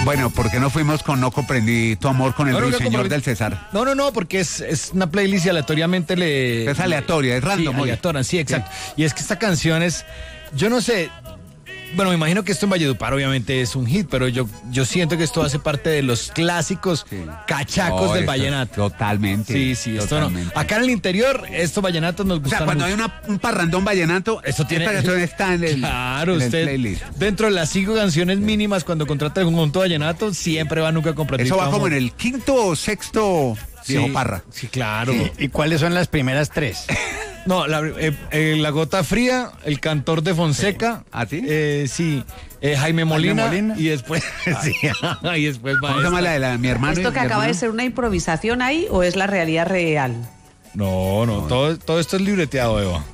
Bueno, ¿por qué no fuimos con No comprendí tu amor con el ruiseñor del César? No, porque es una playlist y aleatoriamente Es aleatoria, es random. Sí, aleatoria, sí, exacto. Sí. Y es que esta canción es, yo no sé, bueno, me imagino que esto en Valledupar obviamente es un hit, pero yo siento que esto hace parte de los clásicos cachacos del vallenato. Totalmente. Sí, totalmente. Esto no. Acá en el interior, estos vallenatos nos gustan. O sea, cuando mucho. hay un parrandón vallenato, esto tiene. Esta canción está en el, claro, en usted, el playlist. Dentro de las 5 canciones mínimas, cuando contrata un conjunto vallenato, siempre va nunca a comprar. Eso va como en el quinto o sexto Viejo Parra. Sí, claro. ¿Y cuáles son las primeras 3? No, la Gota Fría, El Cantor de Fonseca. ¿Ah, sí? Sí. Jaime Molina. Y después. Sí, y después va. ¿Cómo se llama la de mi hermano? ¿Esto que acaba de ser una improvisación ahí o es la realidad real? No, todo esto es libreteado, Eva.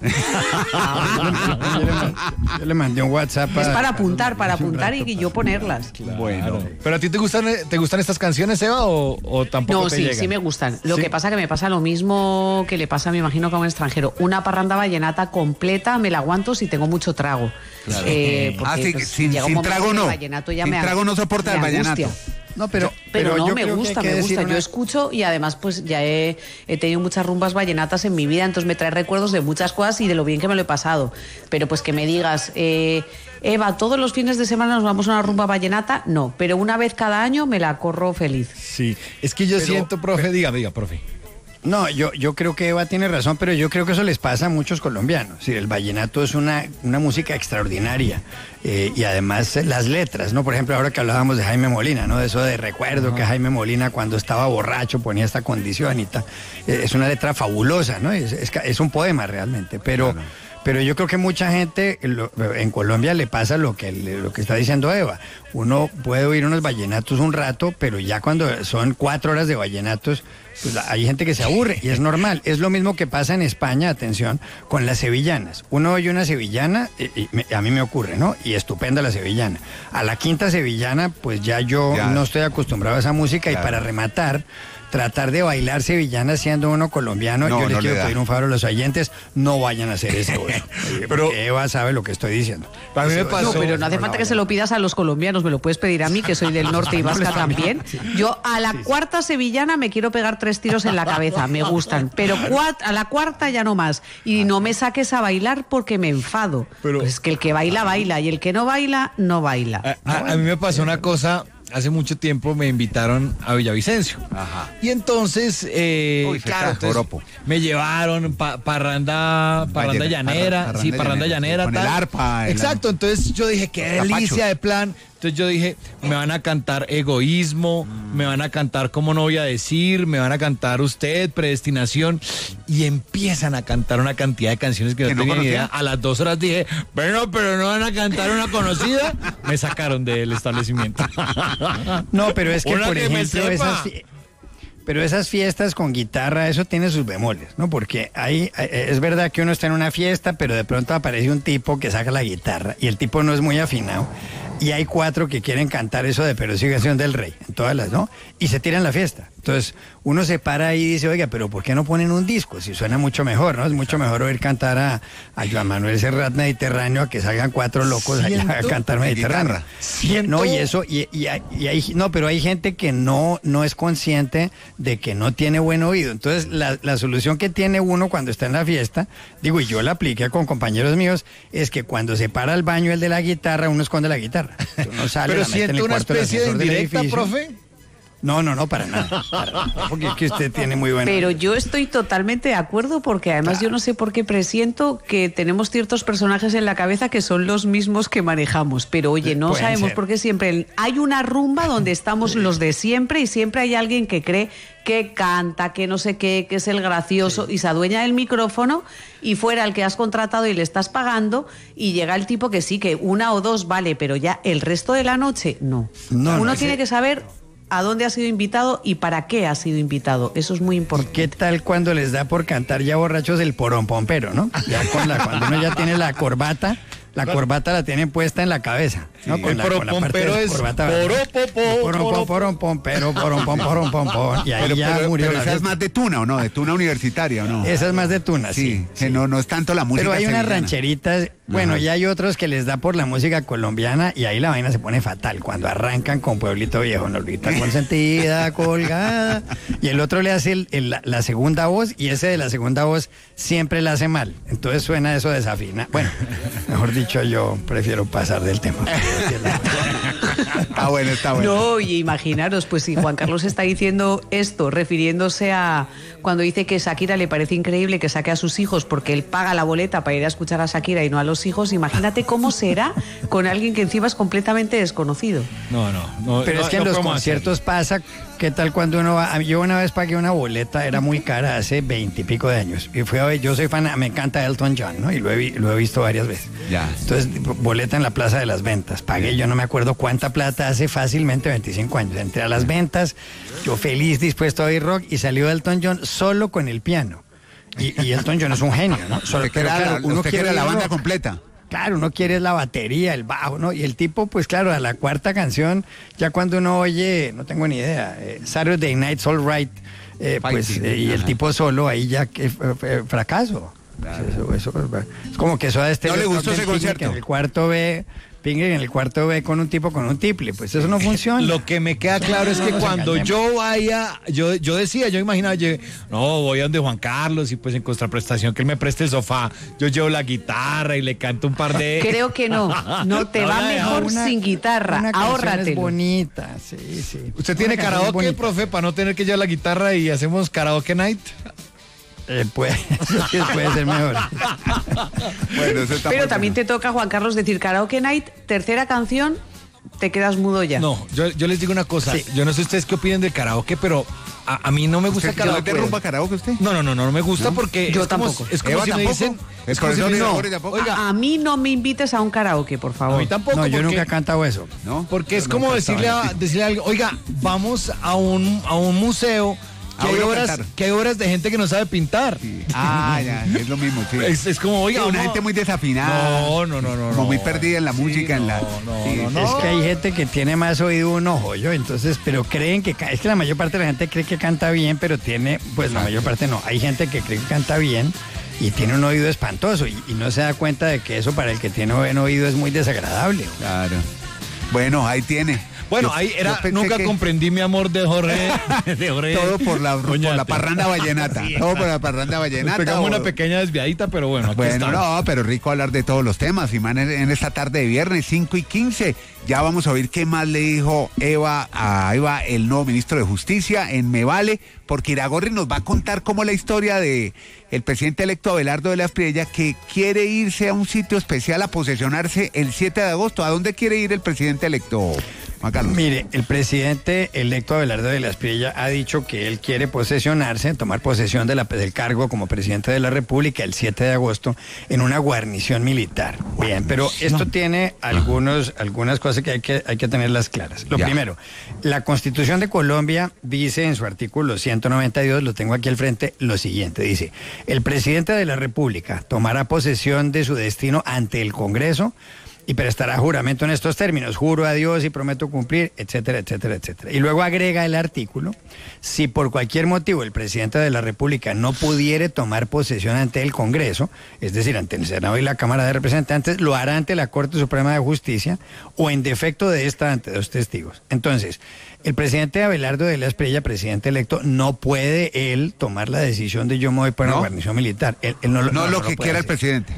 Yo le mandé un WhatsApp. Es para apuntar y yo ponerlas. Claro. Bueno. ¿Pero a ti te gustan estas canciones, Eva, o tampoco no, te sí, llegan? sí me gustan. Lo que pasa que me pasa lo mismo que le pasa, me imagino, que a un extranjero. Una parranda vallenata completa me la aguanto si tengo mucho trago. Claro. Sin trago no. Sin trago no soporta el vallenato. No, pero no, me gusta. Yo escucho y además pues ya he tenido muchas rumbas vallenatas en mi vida, entonces me trae recuerdos de muchas cosas y de lo bien que me lo he pasado. Pero pues que me digas, Eva, todos los fines de semana nos vamos a una rumba vallenata, no, pero una vez cada año me la corro feliz. Sí, es que yo siento, profe, diga, profe. No, yo creo que Eva tiene razón, pero yo creo que eso les pasa a muchos colombianos. Sí, el vallenato es una música extraordinaria y además las letras, ¿no? Por ejemplo, ahora que hablábamos de Jaime Molina, ¿no? De eso de recuerdo que Jaime Molina cuando estaba borracho ponía esta condición y tal. Es una letra fabulosa, ¿no? Es un poema realmente, pero... Claro. Pero yo creo que mucha gente en Colombia le pasa lo que está diciendo Eva. Uno puede oír unos vallenatos un rato, pero ya cuando son 4 horas de vallenatos, pues hay gente que se aburre y es normal. Es lo mismo que pasa en España, atención, con las sevillanas. Uno oye una sevillana, a mí me ocurre, ¿no? Y estupenda la sevillana. A la quinta sevillana, pues ya no estoy acostumbrado a esa música. Claro. Y para rematar, tratar de bailar sevillana siendo uno colombiano, yo les quiero pedir un favor a los oyentes, no vayan a hacer ese uso. Pero Eva sabe lo que estoy diciendo. A mí me pasó. No, pero no hace falta que se lo pidas a los colombianos, me lo puedes pedir a mí, que soy del norte y vasca también. Yo a la cuarta sevillana me quiero pegar 3 tiros en la cabeza, me gustan, pero a la cuarta ya no más. Y no me saques a bailar porque me enfado. Pero pues es que el que baila, baila, y el que no baila, no baila. A mí me pasó una cosa. Hace mucho tiempo me invitaron a Villavicencio. Ajá. Y entonces, claro, me llevaron parranda llanera. Sí, parranda llanera. Con tal. El arpa. Exacto, entonces yo dije, qué delicia de plan. Entonces yo dije, me van a cantar Egoísmo, me van a cantar Cómo no voy a decir, me van a cantar Usted, Predestinación. Y empiezan a cantar una cantidad de canciones que no tenía ni idea. A las 2 horas dije, bueno, pero no van a cantar una conocida. Me sacaron del establecimiento. No, pero es que, por ejemplo, esas fiestas con guitarra, eso tiene sus bemoles, ¿no? Porque es verdad que uno está en una fiesta, pero de pronto aparece un tipo que saca la guitarra y el tipo no es muy afinado. Y hay 4 que quieren cantar eso de Pero sigue siendo del rey, en todas las, ¿no? Y se tiran la fiesta. Entonces, uno se para ahí y dice, oiga, pero ¿por qué no ponen un disco? Si suena mucho mejor, ¿no? Es mucho mejor oír cantar a Joan Manuel Serrat Mediterráneo a que salgan 4 locos allá a cantar Mediterráneo. No, y eso, pero hay gente que no es consciente de que no tiene buen oído. Entonces, la solución que tiene uno cuando está en la fiesta, digo, y yo la apliqué con compañeros míos, es que cuando se para al baño el de la guitarra, uno esconde la guitarra. Uno sale, pero la mete en el una cuarto especie de indirecta, profe. No, para nada. Porque es que usted tiene muy buena. Pero yo estoy totalmente de acuerdo porque además yo no sé por qué presiento que tenemos ciertos personajes en la cabeza que son los mismos que manejamos. Pero oye, no sabemos por qué siempre hay una rumba donde estamos los de siempre y siempre hay alguien que cree que canta, que no sé qué, que es el gracioso y se adueña del micrófono y fuera el que has contratado y le estás pagando y llega el tipo que sí, que 1 o 2 vale, pero ya el resto de la noche no. Uno tiene que saber a dónde ha sido invitado y para qué ha sido invitado. Eso es muy importante. ¿Qué tal cuando les da por cantar ya borrachos el porompompero, no? Ya cuando uno ya tiene la corbata, La corbata la tienen puesta en la cabeza, ¿no? Sí. Con la parte de la corbata. Y ahí ya murió. Pero esa es más de tuna, ¿o no? De tuna universitaria, ¿o no? Esa es más de tuna, sí. Que no es tanto la música. Pero hay unas sevillana. rancheritas, bueno, y hay otros que les da por la música colombiana y ahí la vaina se pone fatal. Cuando arrancan con Pueblito Viejo, Nolita consentida, colgada, y el otro le hace la segunda voz y ese de la segunda voz siempre la hace mal. Entonces suena eso desafina. Bueno, mejor dicho, yo prefiero pasar del tema. Está bueno. No, y imaginaros, pues si Juan Carlos está diciendo esto, refiriéndose a cuando dice que Shakira le parece increíble que saque a sus hijos porque él paga la boleta para ir a escuchar a Shakira y no a los hijos, imagínate cómo será con alguien que encima es completamente desconocido. No. Pero es que en los conciertos pasa, ¿qué tal cuando uno va? Yo una vez pagué una boleta, era muy cara, hace 20 y pico de años, y fui a ver, yo soy fan, me encanta Elton John, ¿no? Y lo he visto varias veces. Ya. Entonces, boleta en la Plaza de las Ventas, pagué, yo no me acuerdo cuánta plata, hace fácilmente 25 años, entré a las ventas, yo feliz, dispuesto a oír rock, y salió Elton John solo con el piano. Y Elton John es un genio, ¿no? Usted quiere la banda completa. Claro, uno quiere la batería, el bajo, ¿no? Y el tipo, pues claro, a la cuarta canción, ya cuando uno oye, no tengo ni idea, Saturday Night's All Right, y el tipo solo, ahí ya que fracaso. Claro. Eso es como que eso a este... ¿No le gustó ese concierto? En el cuarto B... Pinguen en el cuarto B con un tipo con un tiple, pues eso no funciona. Lo que me queda claro es que cuando yo vaya, yo imaginaba, no, voy a donde Juan Carlos y pues en contraprestación que él me preste el sofá, yo llevo la guitarra y le canto un par de... Creo que no te va mejor sin guitarra, ahórratelo. Es bonita, sí. ¿Usted tiene karaoke, profe, para no tener que llevar la guitarra y hacemos karaoke night? Puede ser mejor. Bueno, pero también te toca, Juan Carlos, decir karaoke night, tercera canción, te quedas mudo ya. No, yo les digo una cosa, yo no sé ustedes qué opinan del karaoke, pero a mí no me gusta el karaoke. ¿No te karaoke usted? No me gusta porque yo tampoco. Es como si me dicen... Es como si me dicen, Oiga, a mí no me invites a un karaoke, por favor. A mí tampoco. No, yo nunca he cantado eso. ¿No? Porque es como decirle a alguien, oiga, vamos a un museo... Que hay obras de gente que no sabe pintar. Sí. Ya, es lo mismo, sí. Es como, oiga, una gente muy desafinada. No. Como muy perdida en la música, en la... Es que hay gente que tiene más oído un ojo, entonces, pero creen que... Es que la mayor parte de la gente cree que canta bien, pero tiene... Pues la mayor parte no. Hay gente que cree que canta bien y tiene un oído espantoso y no se da cuenta de que eso para el que tiene buen oído es muy desagradable. Claro. Bueno, ahí tiene. Bueno, ahí era, nunca comprendí mi amor de Jorge. Todo por la parranda vallenata. Todo por la parranda vallenata. Pegamos una pequeña desviadita, pero bueno. Pero rico hablar de todos los temas. Y man, en esta tarde de viernes, 5:15, ya vamos a oír qué más le dijo a Eva, el nuevo ministro de Justicia, en Me Vale, porque Iragorri nos va a contar cómo la historia de el presidente electo Abelardo de la Espriella, que quiere irse a un sitio especial a posesionarse el 7 de agosto. ¿A dónde quiere ir el presidente electo, Juan Carlos? Mire, el presidente electo Abelardo de la Espriella ha dicho que él quiere posesionarse, tomar posesión del cargo como presidente de la República el 7 de agosto en una guarnición militar. Bien, pero esto tiene algunas cosas que hay que tenerlas claras. Lo primero, la Constitución de Colombia dice en su artículo 192, lo tengo aquí al frente, lo siguiente, dice: el presidente de la República tomará posesión de su destino ante el Congreso y prestará juramento en estos términos: juro a Dios y prometo cumplir, etcétera, etcétera, etcétera. Y luego agrega el artículo: si por cualquier motivo el presidente de la República no pudiere tomar posesión ante el Congreso, es decir, ante el Senado y la Cámara de Representantes, lo hará ante la Corte Suprema de Justicia o en defecto de esta ante dos testigos. Entonces, el presidente Abelardo de la Espriella, presidente electo, no puede él tomar la decisión de yo me voy para una guarnición militar. Él no lo que quiera el presidente.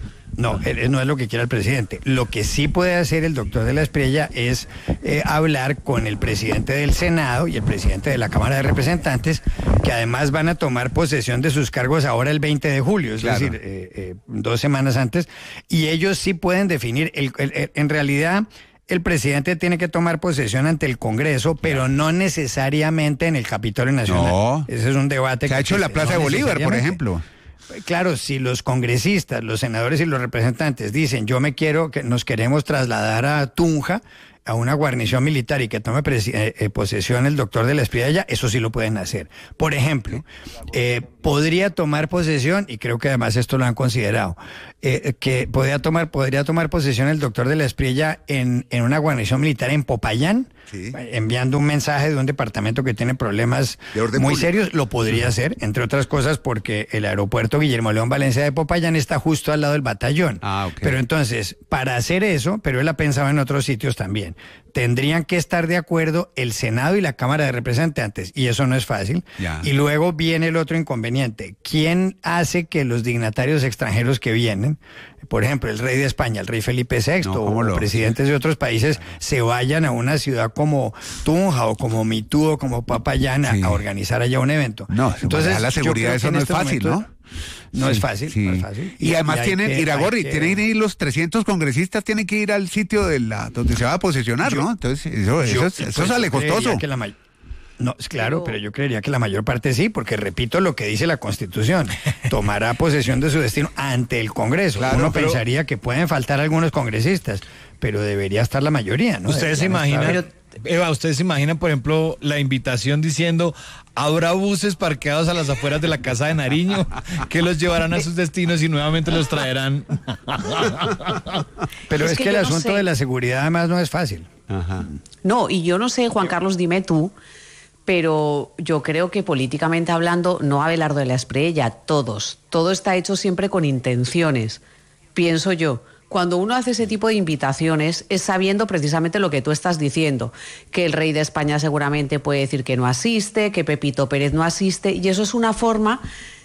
No, no es lo que quiera el presidente. Lo que sí puede hacer el doctor de la Espriella es hablar con el presidente del Senado y el presidente de la Cámara de Representantes, que además van a tomar posesión de sus cargos ahora el 20 de julio, es decir, 2 semanas antes, y ellos sí pueden definir, en realidad... El presidente tiene que tomar posesión ante el Congreso, pero no necesariamente en el Capitolio Nacional. No. Ese es un debate que ha hecho en la Plaza de Bolívar, por ejemplo. Claro, si los congresistas, los senadores y los representantes dicen que nos queremos trasladar a Tunja, a una guarnición militar y que tome posesión el doctor de la Espriella, eso sí lo pueden hacer. Por ejemplo, podría tomar posesión, y creo que además esto lo han considerado, que podría tomar posesión el doctor de la Espriella en una guarnición militar en Popayán, sí, enviando un mensaje de un departamento que tiene problemas muy serios. Lo podría hacer, entre otras cosas, porque el aeropuerto Guillermo León Valencia de Popayán está justo al lado del batallón. Okay. Pero entonces, para hacer eso, pero él ha pensado en otros sitios también, tendrían que estar de acuerdo el Senado y la Cámara de Representantes, y eso no es fácil. Ya. Y luego viene el otro inconveniente. ¿Quién hace que los dignatarios extranjeros que vienen, por ejemplo, el rey de España, el rey Felipe VI, o presidentes de otros países, se vayan a una ciudad como Tunja o como Mitú o como Popayán a organizar allá un evento? No, entonces la seguridad, eso no es fácil, ¿no? No es fácil, no es fácil. Y además tienen tienen que ir los 300 congresistas, tienen que ir al sitio donde se va a posesionar, ¿no? Entonces, eso sale costoso. No, es claro, pero yo creería que la mayor parte sí, porque repito lo que dice la Constitución, tomará posesión de su destino ante el Congreso. Claro, uno pensaría que pueden faltar algunos congresistas, pero debería estar la mayoría, ¿no? ¿Ustedes se imaginan, Eva, ustedes se imaginan, por ejemplo, la invitación diciendo: habrá buses parqueados a las afueras de la Casa de Nariño que los llevarán a sus destinos y nuevamente los traerán? Pero es que el asunto de la seguridad además no es fácil. Ajá. No, y yo no sé, Juan Carlos, dime tú, pero yo creo que políticamente hablando, no Abelardo de la Espriella, todo está hecho siempre con intenciones, pienso yo. Cuando uno hace ese tipo de invitaciones es sabiendo precisamente lo que tú estás diciendo, que el rey de España seguramente puede decir que no asiste, que Pepito Pérez no asiste, y eso es una forma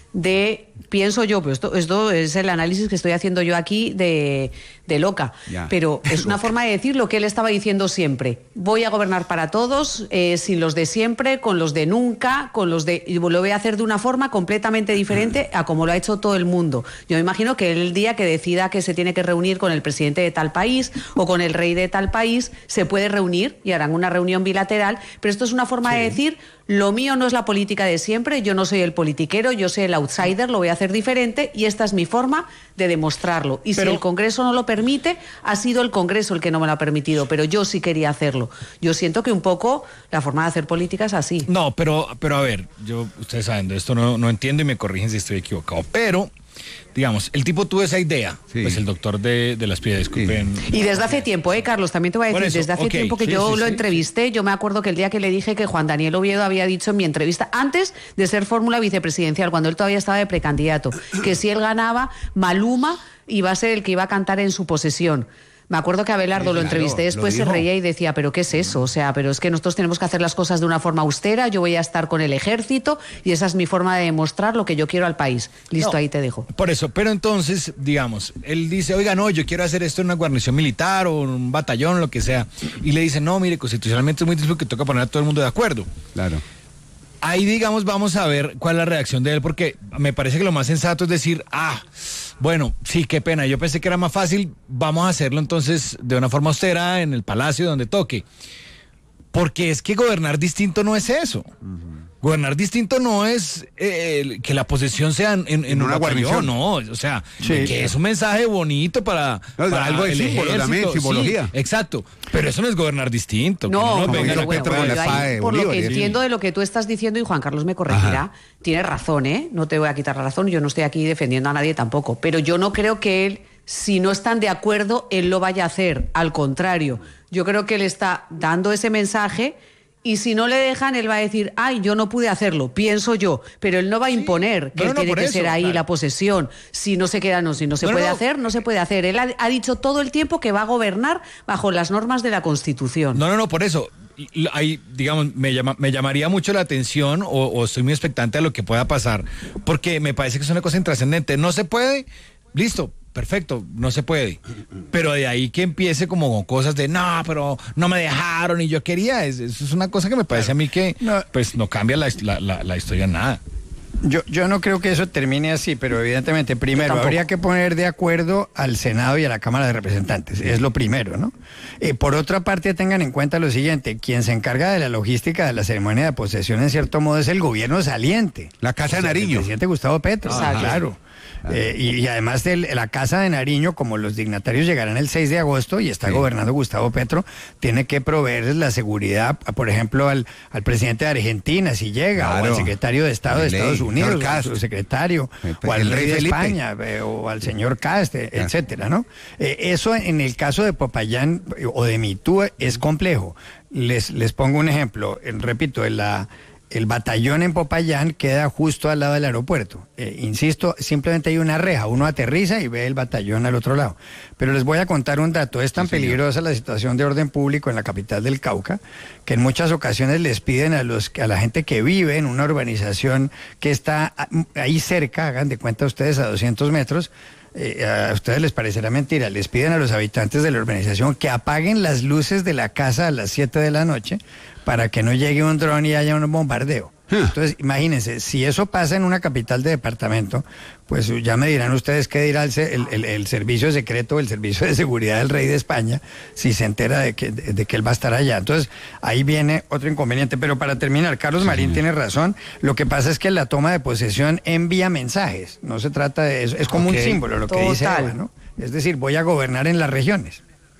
de, pienso yo, pero esto es el análisis que estoy haciendo yo aquí de loca, pero es una forma de decir lo que él estaba diciendo siempre: voy a gobernar para todos, sin los de siempre, con los de nunca, y lo voy a hacer de una forma completamente diferente a como lo ha hecho todo el mundo. Yo me imagino que el día que decida que se tiene que reunir con el presidente de tal país o con el rey de tal país, se puede reunir y harán una reunión bilateral, pero esto es una forma de decir: lo mío no es la política de siempre, yo no soy el politiquero, yo soy el outsider, lo voy a hacer diferente y esta es mi forma de demostrarlo. Y si el Congreso no lo permite, ha sido el Congreso el que no me lo ha permitido, pero yo sí quería hacerlo. Yo siento que un poco la forma de hacer política es así. No, pero a ver, ustedes saben, de esto no entiendo y me corrigen si estoy equivocado, pero digamos, el tipo tuvo esa idea, pues el doctor de la Espriella, disculpen. Y desde hace tiempo, Carlos, también te voy a decir, desde hace tiempo que yo lo entrevisté, yo me acuerdo que el día que le dije que Juan Daniel Oviedo había dicho en mi entrevista, antes de ser fórmula vicepresidencial, cuando él todavía estaba de precandidato, que si él ganaba, Maluma iba a ser el que iba a cantar en su posesión. Me acuerdo que Abelardo lo entrevisté, después se reía y decía: pero ¿qué es eso? O sea, pero es que nosotros tenemos que hacer las cosas de una forma austera, yo voy a estar con el ejército y esa es mi forma de demostrar lo que yo quiero al país. Listo, ahí te dejo. Por eso, pero entonces, digamos, él dice: oiga, no, yo quiero hacer esto en una guarnición militar o un batallón, lo que sea. Y le dicen: no, mire, constitucionalmente es muy difícil porque toca poner a todo el mundo de acuerdo. Claro. Ahí, digamos, vamos a ver cuál es la reacción de él, porque me parece que lo más sensato es decir: bueno, sí, qué pena, yo pensé que era más fácil, vamos a hacerlo entonces de una forma austera en el palacio donde toque. Porque es que gobernar distinto no es eso. Gobernar distinto no es que la posesión sea en una guarnición, no, o sea, que es un mensaje bonito para algo de símbolo también, simbología. Sí, exacto, pero eso no es gobernar distinto. Por lo que entiendo de lo que tú estás diciendo, y Juan Carlos me corregirá, tiene razón, no te voy a quitar la razón, yo no estoy aquí defendiendo a nadie tampoco, pero yo no creo que él, si no están de acuerdo, él lo vaya a hacer, al contrario, yo creo que él está dando ese mensaje. Y si no le dejan, él va a decir: ay, yo no pude hacerlo, pienso yo. Pero él no va a imponer que él tiene que ser ahí la posesión. Si no se queda, si no se puede hacer, no se puede hacer. Él ha dicho todo el tiempo que va a gobernar bajo las normas de la Constitución. No, por eso. Ahí, digamos, me llamaría mucho la atención o estoy muy expectante a lo que pueda pasar. Porque me parece que es una cosa intrascendente. No se puede, listo. Perfecto, no se puede. Pero de ahí que empiece como cosas de no, pero no me dejaron y yo quería. Eso es una cosa que me parece a mí que pues no cambia la historia en nada. Yo no creo que eso termine así, pero evidentemente primero habría que poner de acuerdo al Senado y a la Cámara de Representantes, es lo primero, ¿no? Por otra parte, tengan en cuenta lo siguiente: quien se encarga de la logística de la ceremonia de posesión en cierto modo es el gobierno saliente, la Casa de Nariño, el presidente Gustavo Petro, claro. Y además la Casa de Nariño, como los dignatarios llegarán el 6 de agosto y está gobernando Gustavo Petro, tiene que proveerles la seguridad, por ejemplo, al presidente de Argentina, si llega, o al secretario de Estado de Estados Unidos, o al subsecretario, o al rey de España, o al señor Caste, etcétera, ¿no? Eso en el caso de Popayán o de Mitú es complejo. Les pongo un ejemplo. Repito, el batallón en Popayán queda justo al lado del aeropuerto. Insisto, simplemente hay una reja. Uno aterriza y ve el batallón al otro lado. Pero les voy a contar un dato. Es tan peligrosa la situación de orden público en la capital del Cauca que en muchas ocasiones les piden a la gente que vive en una urbanización que está ahí cerca, hagan de cuenta ustedes a 200 metros, a ustedes les parecerá mentira, les piden a los habitantes de la urbanización que apaguen las luces de la casa a las 7 de la noche para que no llegue un dron y haya un bombardeo. Entonces, imagínense, si eso pasa en una capital de departamento, pues ya me dirán ustedes qué dirá el servicio secreto, el servicio de seguridad del rey de España, si se entera de que él va a estar allá. Entonces, ahí viene otro inconveniente. Pero para terminar, Carlos Marín tiene razón. Lo que pasa es que la toma de posesión envía mensajes. No se trata de eso. Es como un símbolo lo que dice Eva, ¿no? Es decir, voy a gobernar en las regiones.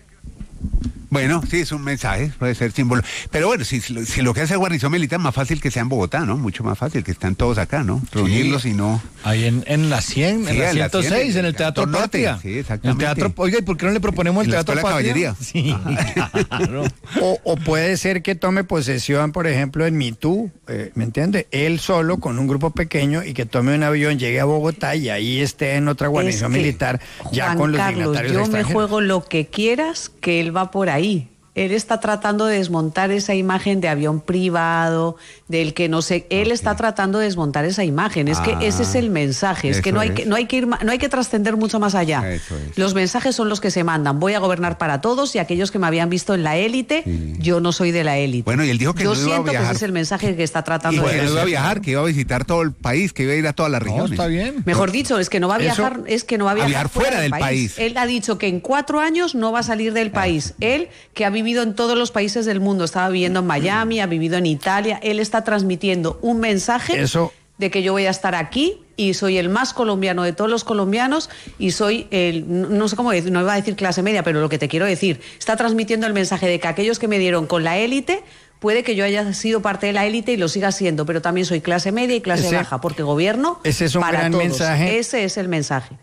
Bueno, sí, es un mensaje, puede ser símbolo. Pero bueno, si lo que hace guarnición militar, más fácil que sea en Bogotá, ¿no? Mucho más fácil, que están todos acá, ¿no? Reunirlos y no... Ahí en la 100, en la 106, en el Teatro Patria. Sí, exactamente. Oiga, ¿y por qué no le proponemos el Teatro Patria? Caballería. Sí. Claro. O puede ser que tome posesión, por ejemplo, en Mitú, ¿me entiende? Él solo, con un grupo pequeño, y que tome un avión, llegue a Bogotá y ahí esté en otra guarnición militar, ya Juan con los Carlos, dignatarios yo extranjeros. me juego lo que quieras, que él va por ahí. Él está tratando de desmontar esa imagen de avión privado, del que no sé, él está tratando de desmontar esa imagen. Es que ese es el mensaje, es que no hay que trascender mucho más allá. Los mensajes son los que se mandan. Voy a gobernar para todos y aquellos que me habían visto en la élite, yo no soy de la élite. Bueno, y él dijo que yo no iba a viajar. Yo siento que ese es el mensaje que está tratando Y de que no iba a viajar, que iba a visitar todo el país, que iba a ir a todas las regiones. No, está bien. Mejor dicho, es que no va a viajar, a viajar fuera del país. Él ha dicho que en 4 años no va a salir del país. Él, que ha vivido en todos los países del mundo, estaba viviendo en Miami, ha vivido en Italia, él está transmitiendo un mensaje de que yo voy a estar aquí y soy el más colombiano de todos los colombianos y soy no sé cómo decir, no iba a decir clase media, pero lo que te quiero decir, está transmitiendo el mensaje de que aquellos que me dieron con la élite, puede que yo haya sido parte de la élite y lo siga siendo, pero también soy clase media y clase baja, porque gobierno ese es un para gran todos. Mensaje. Ese es el mensaje.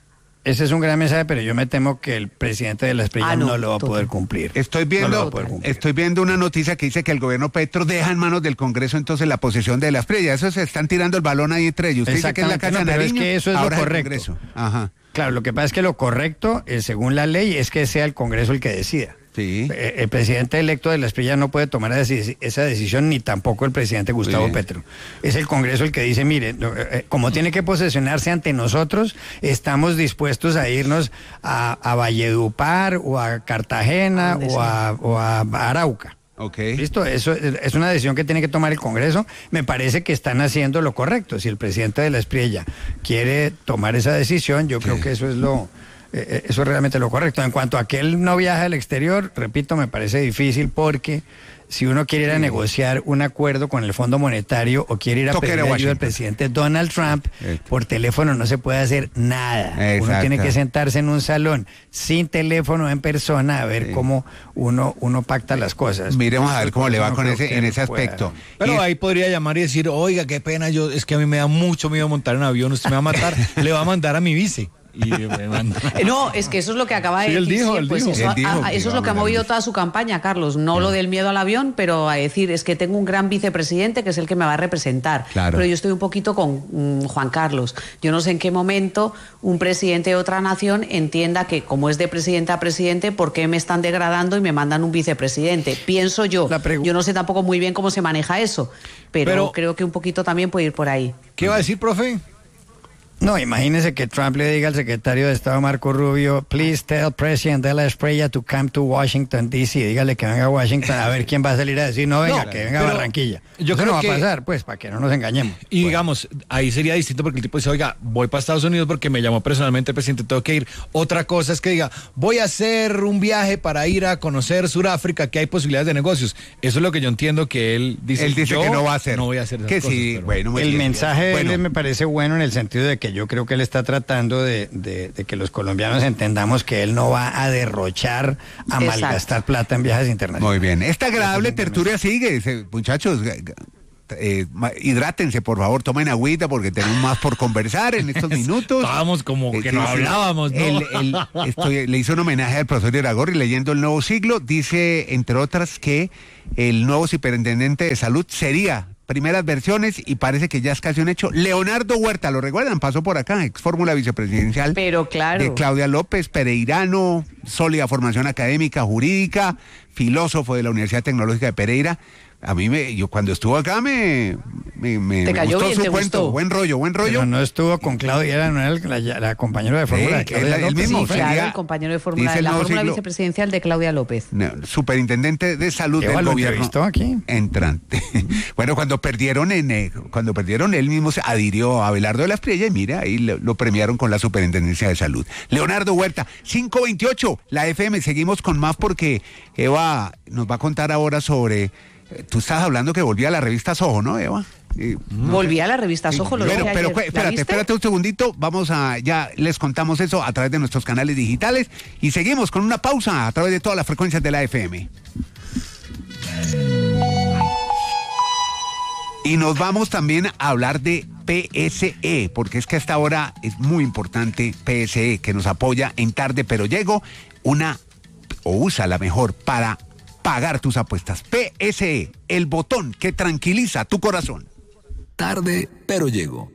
Ese es un gran mensaje, pero yo me temo que el presidente de la Espriella no lo va a poder cumplir. Estoy viendo una noticia que dice que el gobierno Petro deja en manos del Congreso entonces la posesión de la Espriella. Eso se están tirando el balón ahí entre ellos. Usted dice que es la Casa de Nariño, es que eso es ahora lo correcto. Ajá. Claro, lo que pasa es que lo correcto, según la ley, es que sea el Congreso el que decida. Sí. El presidente electo de la Espriella no puede tomar esa decisión, ni tampoco el presidente Gustavo Petro. Es el Congreso el que dice, mire, como tiene que posesionarse ante nosotros, estamos dispuestos a irnos a Valledupar o a Cartagena o a Arauca. Okay. Listo, eso es una decisión que tiene que tomar el Congreso. Me parece que están haciendo lo correcto. Si el presidente de la Espriella quiere tomar esa decisión, yo creo que eso es realmente lo correcto. En cuanto a que él no viaja al exterior, repito, me parece difícil porque si uno quiere ir a negociar un acuerdo con el Fondo Monetario o quiere ir a pedir ayuda al presidente Donald Trump, por teléfono no se puede hacer nada. Uno tiene que sentarse en un salón sin teléfono en persona a ver cómo uno pacta las cosas. Miremos a ver cómo le va con en ese aspecto. Pero ahí podría llamar y decir, oiga, qué pena, es que a mí me da mucho miedo montar en avión, usted me va a matar, le va a mandar a mi vice. No, es que eso es lo que acaba de decir. Eso es lo que ha movido toda su campaña, Carlos. No lo del miedo al avión, pero a decir, es que tengo un gran vicepresidente que es el que me va a representar. Claro. Pero yo estoy un poquito con Juan Carlos. Yo no sé en qué momento un presidente de otra nación entienda que, como es de presidente a presidente, ¿por qué me están degradando y me mandan un vicepresidente? Pienso yo. Yo no sé tampoco muy bien cómo se maneja eso, pero creo que un poquito también puede ir por ahí. ¿Qué va a decir, profe? No, imagínese que Trump le diga al secretario de Estado Marco Rubio, please tell President de la Espriella to come to Washington, D.C. Dígale que venga a Washington a ver quién va a salir a decir, que venga a Barranquilla. Yo creo no va a pasar, pues, para que no nos engañemos. Y digamos, ahí sería distinto porque el tipo dice, oiga, voy para Estados Unidos porque me llamó personalmente el presidente, tengo que ir. Otra cosa es que diga, voy a hacer un viaje para ir a conocer Sudáfrica, que hay posibilidades de negocios. Eso es lo que yo entiendo que él dice. Él dice que no va a hacer. No voy a hacer esas que cosas, sí, bueno, el mensaje de él me parece bueno en el sentido de que que yo creo que él está tratando de que los colombianos entendamos que él no va a derrochar, a malgastar plata en viajes internacionales. Muy bien. Esta agradable tertulia sigue. Muchachos, hidrátense, por favor, tomen agüita porque tenemos más por conversar en estos minutos. Estábamos como que no hablábamos, ¿no? Le hizo un homenaje al profesor Iragorri leyendo El Nuevo Siglo. Dice, entre otras, que el nuevo superintendente de salud sería, primeras versiones, y parece que ya es casi un hecho, Leonardo Huerta, ¿lo recuerdan? Pasó por acá, ex fórmula vicepresidencial. Pero claro. De Claudia López, pereirano, sólida formación académica, jurídica, filósofo de la Universidad Tecnológica de Pereira. A mí yo cuando estuvo acá me gustó bien, su cuento. Gustó. Buen rollo. Pero no estuvo con Claudia, no era la compañera de fórmula de Claudia López. El mismo, sí, claro, el compañero de fórmula de la fórmula vicepresidencial de Claudia López. No, superintendente de salud del gobierno aquí? entrante. Bueno, cuando perdieron él mismo se adhirió a Abelardo de la Espriella y mira, ahí lo premiaron con la superintendencia de salud. Leonardo Huerta, 528, la FM. Seguimos con más porque Eva nos va a contar ahora sobre... Tú estás hablando que volvía a la revista Soho, ¿no, Eva? Volví a la revista Soho, lo dije pero ayer. espérate un segundito, ya les contamos eso a través de nuestros canales digitales y seguimos con una pausa a través de todas las frecuencias de la FM. Y nos vamos también a hablar de PSE, porque es que hasta ahora es muy importante PSE, que nos apoya en Tarde Pero Llego, usa la mejor para pagar tus apuestas. PSE, el botón que tranquiliza tu corazón. Tarde, pero llego.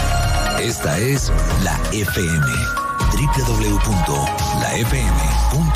Esta es la FM. www.lafm.com